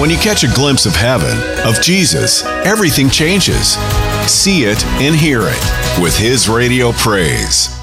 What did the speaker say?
When you catch a glimpse of heaven, of Jesus, everything changes. See it and hear it with His Radio Praise.